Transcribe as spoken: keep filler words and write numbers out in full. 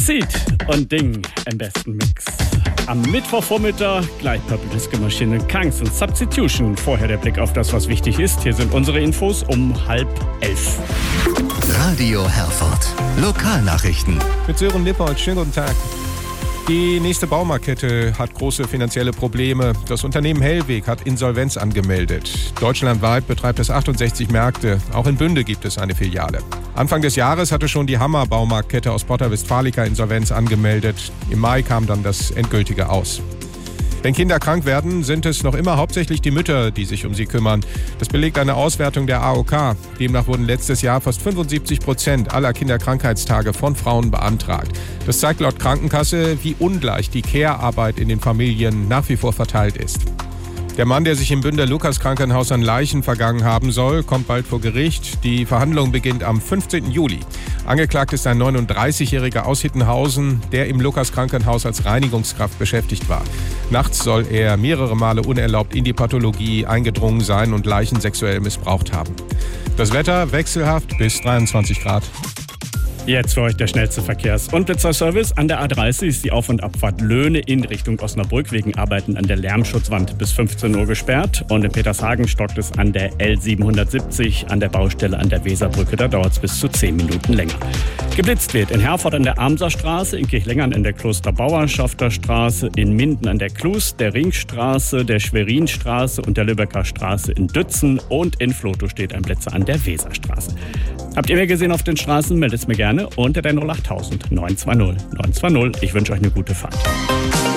Seed und Ding im besten Mix. Am Mittwochvormittag gleich Purple Disco Machine, Kangs und Substitution. Vorher der Blick auf das, was wichtig ist. Hier sind unsere Infos um halb elf. Radio Herford. Lokalnachrichten. Mit Sören Lippold. Schönen guten Tag. Die nächste Baumarktkette hat große finanzielle Probleme. Das Unternehmen Hellweg hat Insolvenz angemeldet. Deutschlandweit betreibt es achtundsechzig Märkte. Auch in Bünde gibt es eine Filiale. Anfang des Jahres hatte schon die Hammer Baumarktkette aus Porta Westfalica Insolvenz angemeldet. Im Mai kam dann das endgültige aus. Wenn Kinder krank werden, sind es noch immer hauptsächlich die Mütter, die sich um sie kümmern. Das belegt eine Auswertung der A O K. Demnach wurden letztes Jahr fast fünfundsiebzig Prozent aller Kinderkrankheitstage von Frauen beantragt. Das zeigt laut Krankenkasse, wie ungleich die Care-Arbeit in den Familien nach wie vor verteilt ist. Der Mann, der sich im Bünder Lukas-Krankenhaus an Leichen vergangen haben soll, kommt bald vor Gericht. Die Verhandlung beginnt am fünfzehnten Juli. Angeklagt ist ein neununddreißigjähriger aus Hittenhausen, der im Lukas-Krankenhaus als Reinigungskraft beschäftigt war. Nachts soll er mehrere Male unerlaubt in die Pathologie eingedrungen sein und Leichen sexuell missbraucht haben. Das Wetter wechselhaft bis dreiundzwanzig Grad. Jetzt für euch der schnellste Verkehrs- und Blitzerservice. An der A dreißig ist die Auf- und Abfahrt Löhne in Richtung Osnabrück wegen Arbeiten an der Lärmschutzwand bis fünfzehn Uhr gesperrt. Und in Petershagen stockt es an der L siebenhundertsiebzig an der Baustelle an der Weserbrücke. Da dauert es bis zu zehn Minuten länger. Geblitzt wird in Herford an der Amserstraße, in Kirchlengern an der Klosterbauernschafterstraße, in Minden an der Klus, der Ringstraße, der Schwerinstraße und der Lübecker Straße in Dützen. Und in Flotow steht ein Blitzer an der Weserstraße. Habt ihr mehr gesehen auf den Straßen? Meldet es mir gerne unter der null acht null null neun zwei null neun zwei null. Ich wünsche euch eine gute Fahrt.